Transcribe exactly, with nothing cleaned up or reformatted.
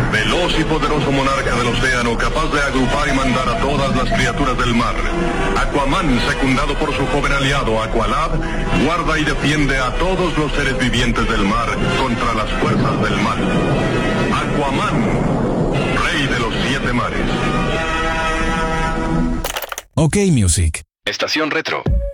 Veloz y poderoso monarca del océano, capaz de agrupar y mandar a todas las criaturas del mar. Aquaman, secundado por su joven aliado Aqualad, guarda y defiende a todos los seres vivientes del mar contra las fuerzas del mal. Aquaman, rey de los siete mares. OK Music. Estación Retro.